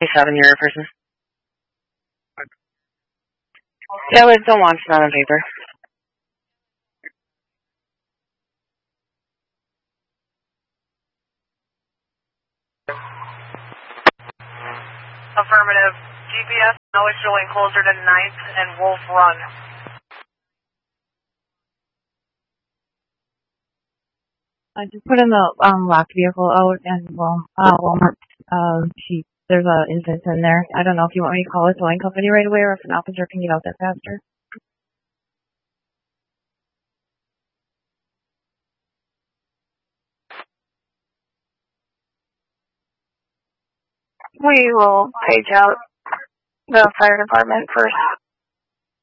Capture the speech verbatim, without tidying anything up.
Seven, you're a person. Yeah, but don't watch that on paper. Affirmative. G P S now is showing closer to ninth and Wolf Run. I just put in the um, locked vehicle out and well, uh, Walmart. Uh, she, there's an incident in there. I don't know if you want me to call a towing company right away or if an officer can get out there faster. We will page out the fire department first.